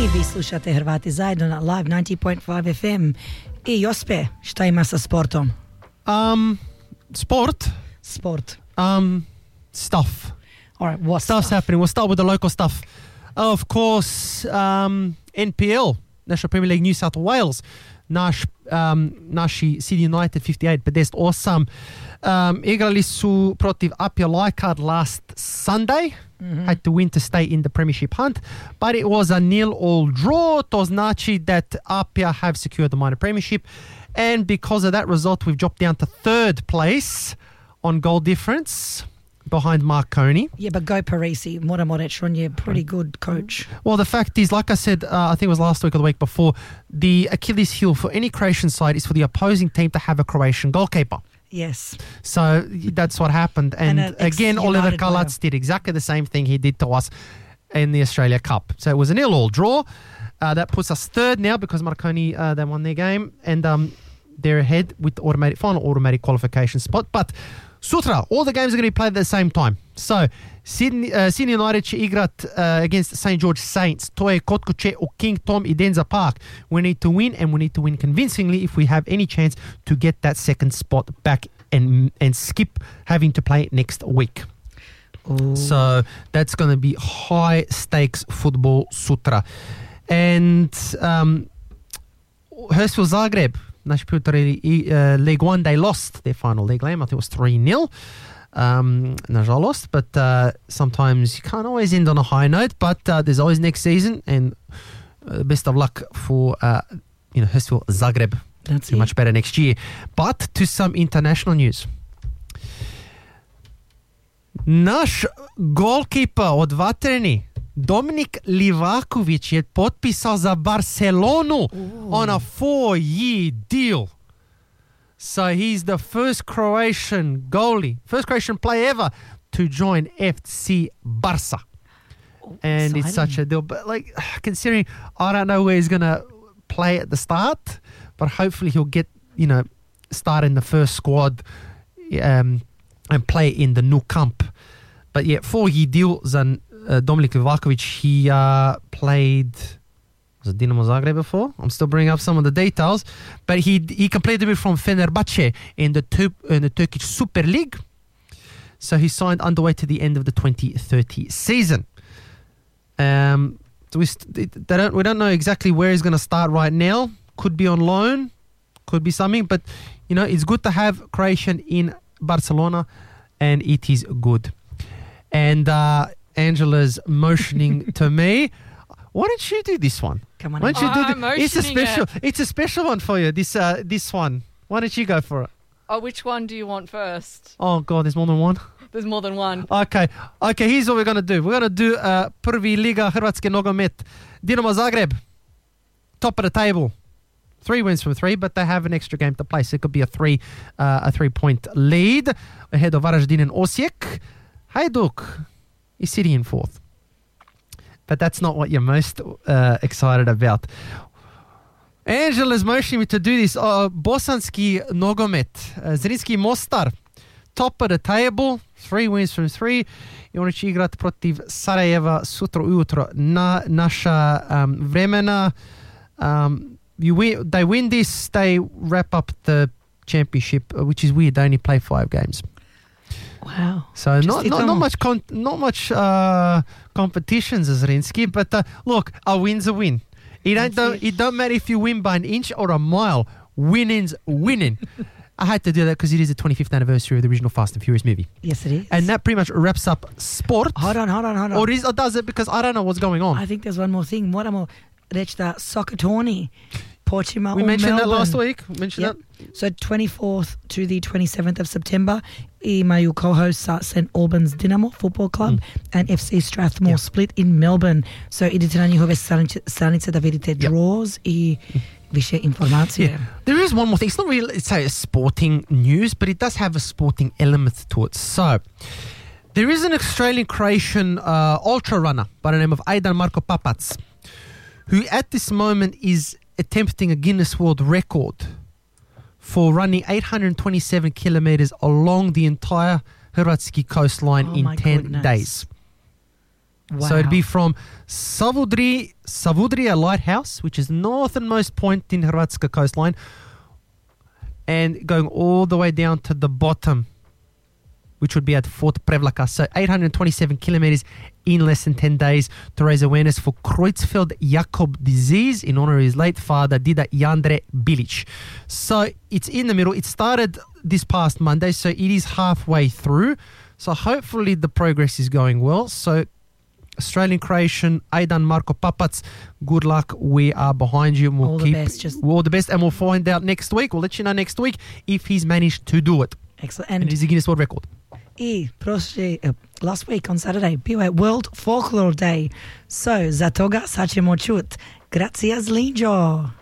I vi slušate Hrvati zajedno na Live 90.5 FM. I Jospe, šta ima sa sportom? Sport? Sport. Stuff. All right, what Stuff's stuff? happening. We'll start with the local stuff. Of course, NPL, National Premier League, New South Wales. Naši City United 58, Bedest Awesome. Igrali su protiv Apia Leichardt last Sunday. Had to win to stay in the Premiership hunt, but it was a 0-0 draw. To znači that Apia have secured the minor Premiership, and because of that result, we've dropped down to third place on goal difference behind Mark Coney. Yeah, but go Parisi. Moramo reći, on je pretty good coach. Well, the fact is, like I said, I think it was last week or the week before, the Achilles heel for any Croatian side is for the opposing team to have a Croatian goalkeeper. Yes. So that's what happened. And again, Oliver Kalac did exactly the same thing he did to us in the Australia Cup. So it was a 0-0 draw. That puts us third now because Marconi, they won their game. And they're ahead with the final automatic qualification spot. But sutra, all the games are going to be played at the same time. So Sydney United će igrat against St. George Saints. To je kod kuće u King Tom i Denza Park. We need to win, and we need to win convincingly if we have any chance to get that second spot back and skip having to play next week. Ooh. So that's going to be high stakes football sutra. And Hurstville Zagreb, naši prijatelji League One, they lost their final league game. I think it was 3-0. Nažalost, but sometimes you can't always end on a high note, but there's always next season, and best of luck for Hurstville Zagreb. That's do much better next year. But to some international news. Naš golkiper od Vatreni Dominik Livaković je potpisao za Barcelonu on a 4-year deal. So he's the first Croatian player ever to join FC Barca. And exciting. It's such a deal. But like, considering I don't know where he's going to play at the start, but hopefully he'll get, start in the first squad and play in the new camp. But yeah, 4-year deal za Dominik Livaković. He played... Was it Dinamo Zagreb before? I'm still bringing up some of the details. But he completed it from Fenerbahce in the Turkish Super League. So he signed underway to the end of the 2030 season. We don't know exactly where he's going to start right now. Could be on loan. Could be something. But, it's good to have Croatian in Barcelona. And it is good. And Angela's motioning to me. Why don't you do this one? Come on. Why don't you do It's a special. It's a special one for you. This one. Why don't you go for it? Oh, which one do you want first? Oh God, there's more than one. There's more than one. Okay. Here's what we're gonna do. We're gonna do Prvi Liga Hrvatske nogomet. Dinamo Zagreb, top of the table. 3 wins from 3, but they have an extra game to play, so it could be a 3-point lead ahead of Varaždin and Osijek. Hajduk is sitting in 4th. But that's not what you're most excited about. Angela's motioning me to do this. Bosanski nogomet. Zrinski Mostar. Top of the table. 3 wins from 3. I oni će igrati protiv Sarajeva sutra ujutro na naša vremena. They win this, they wrap up the championship, which is weird. They only play 5 games. Wow. So not much competitions as Zrinski, but look, a win's a win. It don't matter if you win by an inch or a mile. Winning's winning. I had to do that because it is the 25th anniversary of the original Fast and Furious movie. Yes, it is. And that pretty much wraps up sport. Hold on. Or does it? Because I don't know what's going on. I think there's one more thing. Moramo reći da soccer tourney počima We u mentioned Melbourne. that last week. That. So 24th to the 27th of September, imaju co-host sa St. Albans Dinamo Football Club and FC Strathmore Split in Melbourne. So idite na njihove stranice da vidite draws i više informacije. Yeah. There is one more thing. It's not really, say, a sporting news, but it does have a sporting element to it. So, there is an Australian-Croatian ultra runner by the name of Aidan Marko Papac, who at this moment is attempting a Guinness World Record for running 827 kilometers along the entire Hrvatski coastline in 10 days. So it'd be from Savudrija Lighthouse, which is the northernmost point in Hrvatska coastline, and going all the way down to the bottom, which would be at Fort Prevlaka. So 827 kilometers in less than 10 days to raise awareness for Creutzfeldt-Jakob disease in honor of his late father, Dida Jandre Bilic. So it's in the middle. It started this past Monday, so it is halfway through. So hopefully the progress is going well. So Australian-Croatian Aidan Marko Papac, good luck. We are behind you. And we'll All the best. all the best, and we'll find out next week. We'll let you know next week if he's managed to do it. Excellent. And And it is a Guinness World Record. last week on Saturday bio je World Folklore Day. So, za toga sad ćemo čut. Gracias, Linđo.